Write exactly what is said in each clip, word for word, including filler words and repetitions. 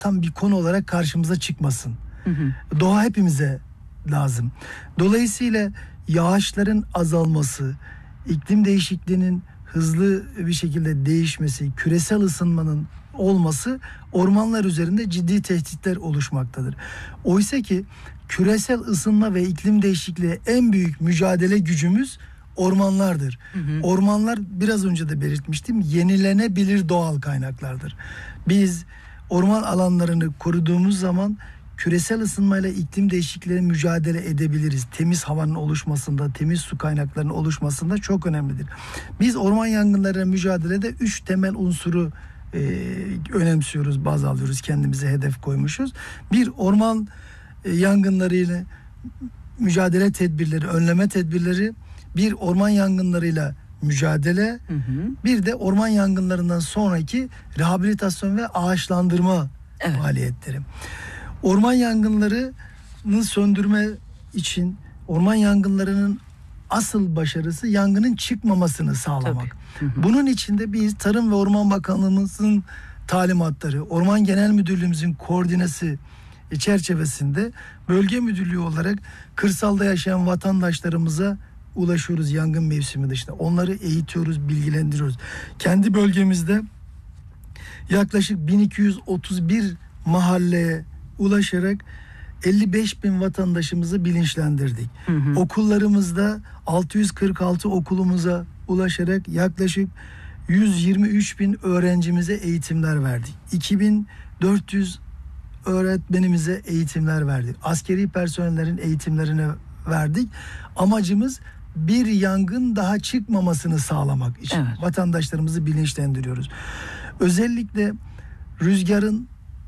bir konu olarak karşımıza çıkmasın. Hı hı. Doğa hepimize lazım. Dolayısıyla yağışların azalması, iklim değişikliğinin hızlı bir şekilde değişmesi, küresel ısınmanın olması ormanlar üzerinde ciddi tehditler oluşmaktadır. Oysa ki küresel ısınma ve iklim değişikliği en büyük mücadele gücümüz ormanlardır. Hı hı. Ormanlar, biraz önce de belirtmiştim, yenilenebilir doğal kaynaklardır. Biz orman alanlarını koruduğumuz zaman küresel ısınmayla iklim değişikliğine mücadele edebiliriz. Temiz havanın oluşmasında, temiz su kaynaklarının oluşmasında çok önemlidir. Biz orman yangınlarıyla mücadelede üç temel unsuru e, önemsiyoruz, baz alıyoruz, kendimize hedef koymuşuz. Bir, orman e, yangınlarıyla mücadele tedbirleri, önleme tedbirleri, bir orman yangınlarıyla mücadele, hı hı. bir de orman yangınlarından sonraki rehabilitasyon ve ağaçlandırma evet. faaliyetleri. Orman yangınlarını söndürme için orman yangınlarının asıl başarısı yangının çıkmamasını sağlamak. Hı hı. Bunun için de biz Tarım ve Orman Bakanlığımızın talimatları, Orman Genel Müdürlüğümüzün koordinesi çerçevesinde bölge müdürlüğü olarak kırsalda yaşayan vatandaşlarımıza ulaşıyoruz yangın mevsimi dışında. Onları eğitiyoruz, bilgilendiriyoruz. Kendi bölgemizde yaklaşık bin iki yüz otuz bir mahalleye ulaşarak elli beş bin vatandaşımızı bilinçlendirdik. Hı hı. Okullarımızda altı yüz kırk altı okulumuza ulaşarak yaklaşık yüz yirmi üç bin öğrencimize eğitimler verdik. iki bin dört yüz öğretmenimize eğitimler verdik. Askeri personellerin eğitimlerini verdik. Amacımız bir yangın daha çıkmamasını sağlamak için evet. vatandaşlarımızı bilinçlendiriyoruz. Özellikle rüzgarın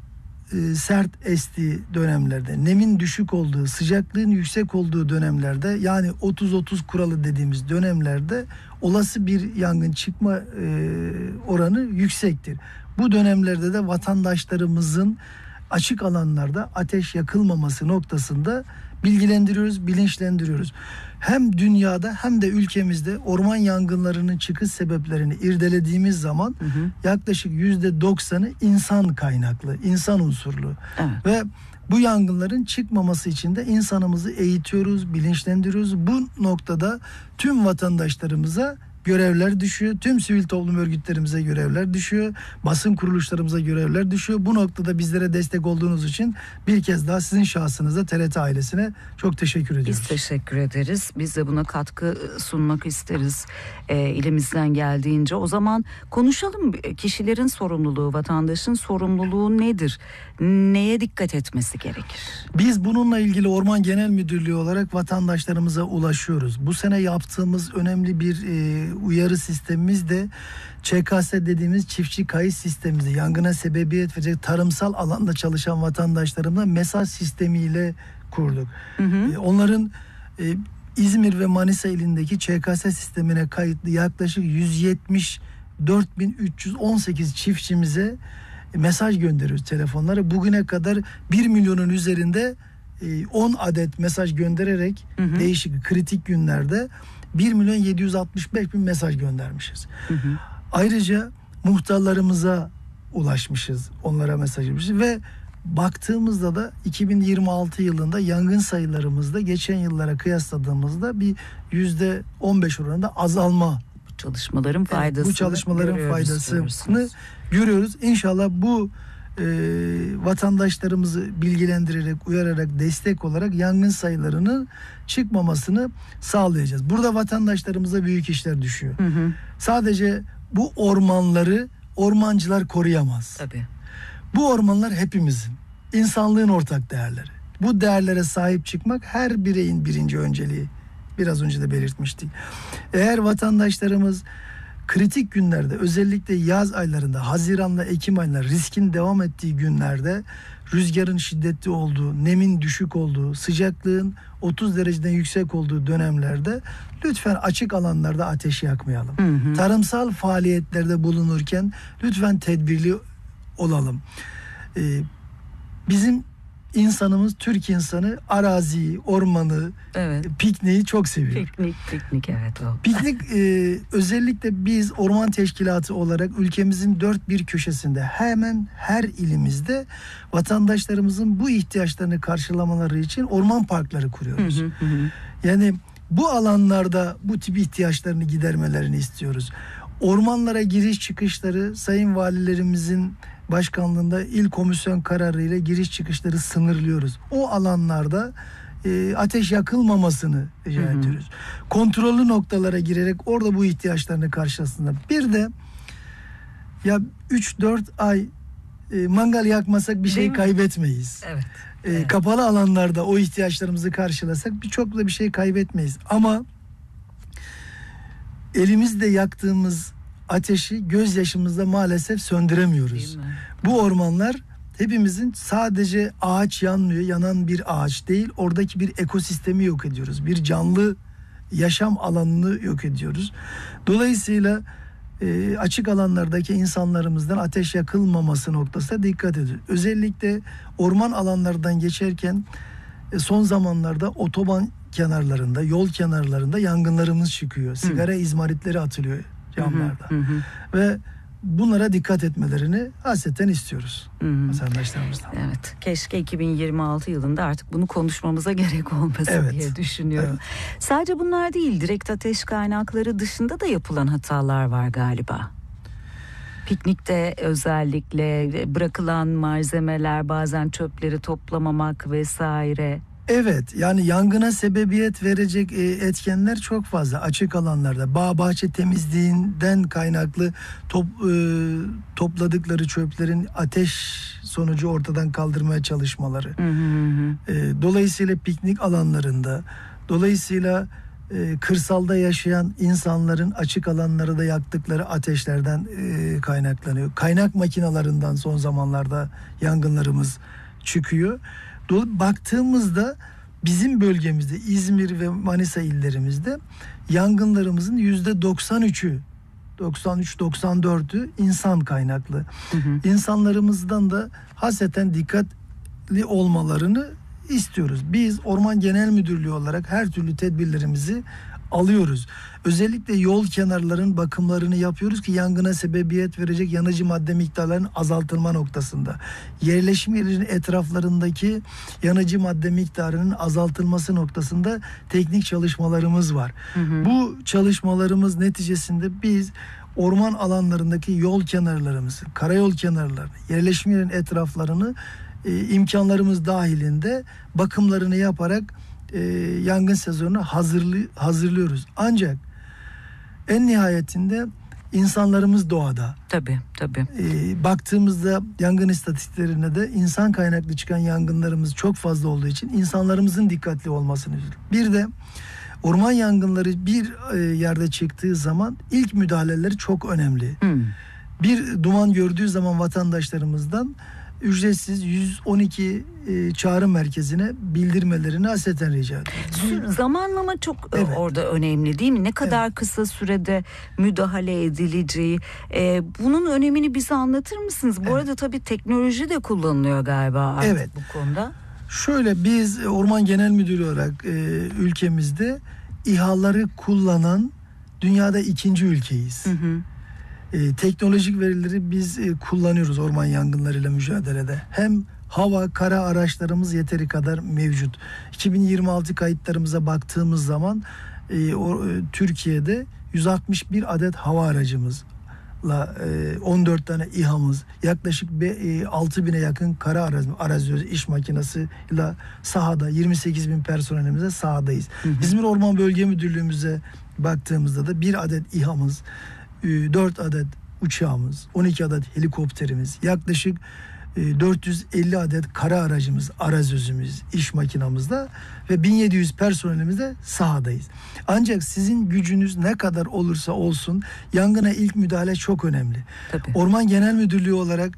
e, sert estiği dönemlerde, nemin düşük olduğu, sıcaklığın yüksek olduğu dönemlerde, yani otuz otuz kuralı dediğimiz dönemlerde olası bir yangın çıkma e, oranı yüksektir. Bu dönemlerde de vatandaşlarımızın açık alanlarda ateş yakılmaması noktasında bilgilendiriyoruz, bilinçlendiriyoruz. Hem dünyada hem de ülkemizde orman yangınlarının çıkış sebeplerini irdelediğimiz zaman hı hı. yaklaşık yüzde doksanı insan kaynaklı, insan unsurlu. Evet. Ve bu yangınların çıkmaması için de insanımızı eğitiyoruz, bilinçlendiriyoruz. Bu noktada tüm vatandaşlarımıza görevler düşüyor. Tüm sivil toplum örgütlerimize görevler düşüyor. Basın kuruluşlarımıza görevler düşüyor. Bu noktada bizlere destek olduğunuz için bir kez daha sizin şahsınıza, T R T ailesine çok teşekkür ediyoruz. Biz teşekkür ederiz. Biz de buna katkı sunmak isteriz e, elimizden geldiğince. O zaman konuşalım. Kişilerin sorumluluğu, vatandaşın sorumluluğu nedir? Neye dikkat etmesi gerekir? Biz bununla ilgili Orman Genel Müdürlüğü olarak vatandaşlarımıza ulaşıyoruz. Bu sene yaptığımız önemli bir e, uyarı sistemimiz de Ç K S dediğimiz çiftçi kayıt sistemimizi, yangına sebebiyet verecek tarımsal alanda çalışan vatandaşlarımla mesaj sistemiyle kurduk. Hı hı. Onların e, İzmir ve Manisa ilindeki Ç K S sistemine kayıtlı yaklaşık yüz yetmiş dört bin üç yüz on sekiz çiftçimize mesaj gönderiyoruz telefonlara. Bugüne kadar bir milyonun üzerinde e, on adet mesaj göndererek hı hı. değişik kritik günlerde bir milyon yedi yüz altmış beş bin mesaj göndermişiz. Hı hı. Ayrıca muhtarlarımıza ulaşmışız, onlara mesaj vermişiz ve baktığımızda da iki bin yirmi altı yılında yangın sayılarımızda geçen yıllara kıyasladığımızda bir yüzde on beş oranında azalma. Bu çalışmaların faydasını evet, bu çalışmaların faydasını görüyoruz. İnşallah bu e, vatandaşlarımızı bilgilendirerek, uyararak, destek olarak yangın sayılarının çıkmamasını sağlayacağız. Burada vatandaşlarımıza büyük işler düşüyor. Hı hı. Sadece bu ormanları ormancılar koruyamaz. Tabii. Bu ormanlar hepimizin, insanlığın ortak değerleri. Bu değerlere sahip çıkmak her bireyin birinci önceliği. Biraz önce de belirtmiştik. Eğer vatandaşlarımız kritik günlerde, özellikle yaz aylarında, Haziran'la Ekim aylarında riskin devam ettiği günlerde rüzgarın şiddetli olduğu, nemin düşük olduğu, sıcaklığın otuz dereceden yüksek olduğu dönemlerde lütfen açık alanlarda ateş yakmayalım. Hı hı. Tarımsal faaliyetlerde bulunurken lütfen tedbirli olalım. Ee, bizim insanımız, Türk insanı araziyi, ormanı, Evet. pikniği çok seviyor. Piknik, piknik evet o. Piknik e, özellikle biz orman teşkilatı olarak ülkemizin dört bir köşesinde hemen her ilimizde vatandaşlarımızın bu ihtiyaçlarını karşılamaları için orman parkları kuruyoruz. Hı hı hı. Yani bu alanlarda bu tip ihtiyaçlarını gidermelerini istiyoruz. Ormanlara giriş çıkışları Sayın Valilerimizin başkanlığında il komisyon kararıyla giriş çıkışları sınırlıyoruz. O alanlarda e, ateş yakılmamasını rica Hı hı. ediyoruz. Kontrollü noktalara girerek orada bu ihtiyaçlarını karşılasınlar. Bir de ya üç dört ay e, mangal yakmasak bir şey Değil mi? kaybetmeyiz. Evet. E, Evet. Kapalı alanlarda o ihtiyaçlarımızı karşılasak birçok da bir şey kaybetmeyiz. Ama elimizde yaktığımız ateşi gözyaşımızla maalesef söndüremiyoruz. Değil mi? Bu ormanlar hepimizin sadece ağaç yanmıyor, yanan bir ağaç değil. Oradaki bir ekosistemi yok ediyoruz. Bir canlı yaşam alanını yok ediyoruz. Dolayısıyla e, açık alanlardaki insanlarımızdan ateş yakılmaması noktasına dikkat ediyoruz. Özellikle orman alanlardan geçerken e, son zamanlarda otoban kenarlarında, yol kenarlarında yangınlarımız çıkıyor. Sigara izmaritleri atılıyor camlarda. Hı hı. Ve bunlara dikkat etmelerini hasreten istiyoruz Hı hı. vatandaşlarımızdan. Evet. Keşke iki bin yirmi altı yılında artık bunu konuşmamıza gerek olmasın Evet. diye düşünüyorum. Evet. Sadece bunlar değil, direkt ateş kaynakları dışında da yapılan hatalar var galiba. Piknikte özellikle bırakılan malzemeler, bazen çöpleri toplamamak vesaire. Evet, yani yangına sebebiyet verecek e, etkenler çok fazla. Açık alanlarda bağ bahçe temizliğinden kaynaklı top, e, topladıkları çöplerin ateş sonucu ortadan kaldırmaya çalışmaları. Hı hı hı. E, dolayısıyla piknik alanlarında, dolayısıyla e, kırsalda yaşayan insanların açık alanları da yaktıkları ateşlerden e, kaynaklanıyor. Kaynak makinalarından son zamanlarda yangınlarımız çıkıyor. Baktığımızda bizim bölgemizde İzmir ve Manisa illerimizde yangınlarımızın yüzde doksan üçü doksan üç doksan dördü insan kaynaklı. Hı hı. İnsanlarımızdan da hasreten dikkatli olmalarını istiyoruz. Biz Orman Genel Müdürlüğü olarak her türlü tedbirlerimizi alıyoruz. Özellikle yol kenarlarının bakımlarını yapıyoruz ki yangına sebebiyet verecek yanıcı madde miktarlarının azaltılma noktasında. Yerleşim yerinin etraflarındaki yanıcı madde miktarının azaltılması noktasında teknik çalışmalarımız var. Hı hı. Bu çalışmalarımız neticesinde biz orman alanlarındaki yol kenarlarımızı, karayol kenarlarını, yerleşim yerinin etraflarını e, imkanlarımız dahilinde bakımlarını yaparak e, yangın sezonunu hazırlı, hazırlıyoruz. Ancak en nihayetinde insanlarımız doğada. Tabii tabii. E, baktığımızda yangın istatistiklerine de insan kaynaklı çıkan yangınlarımız çok fazla olduğu için insanlarımızın dikkatli olmasını istiyoruz. Bir de orman yangınları bir e, yerde çıktığı zaman ilk müdahaleleri çok önemli. Hı. Bir duman gördüğü zaman vatandaşlarımızdan ücretsiz yüz on iki e, çağrı merkezine bildirmelerini hasreten rica ediyoruz. Sü- Zamanlama çok e, Evet. orada önemli değil mi? Ne kadar kısa sürede müdahale edileceği. E, bunun önemini bize anlatır mısınız? Bu Evet. arada tabii teknoloji de kullanılıyor galiba artık Evet. bu konuda. Şöyle biz Orman Genel Müdürlüğü olarak e, ülkemizde İHA'ları kullanan dünyada ikinci ülkeyiz. Hı hı. E, teknolojik verileri biz e, kullanıyoruz orman yangınlarıyla mücadelede. Hem hava, kara araçlarımız yeteri kadar mevcut. iki bin yirmi altı kayıtlarımıza baktığımız zaman e, o, e, Türkiye'de yüz altmış bir adet hava aracımızla e, on dört tane İHA'mız, yaklaşık be, e, altı bine yakın kara arazi, arazi iş makinasıyla sahada yirmi sekiz bin personelimize sahadayız. Hı hı. İzmir Orman Bölge Müdürlüğümüze baktığımızda da bir adet İHA'mız, dört adet uçağımız, on iki adet helikopterimiz, yaklaşık dört yüz elli adet kara aracımız, arazözümüz, iş makinamızda ve bin yedi yüz personelimizde sahadayız. Ancak sizin gücünüz ne kadar olursa olsun yangına ilk müdahale çok önemli. Tabii. Orman Genel Müdürlüğü olarak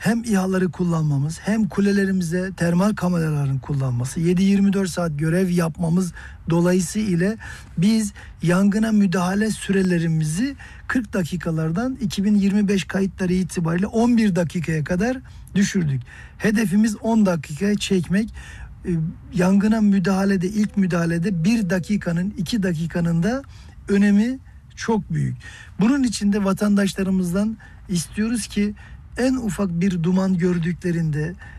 hem İHA'ları kullanmamız, hem kulelerimize termal kameraların kullanması, yedi yirmi dört saat görev yapmamız dolayısıyla biz yangına müdahale sürelerimizi kırk dakikalardan iki bin yirmi beş kayıtları itibariyle on bir dakikaya kadar düşürdük. Hedefimiz on dakikaya çekmek. Yangına müdahalede, ilk müdahalede bir dakikanın, iki dakikanın da önemi çok büyük. Bunun için de vatandaşlarımızdan istiyoruz ki en ufak bir duman gördüklerinde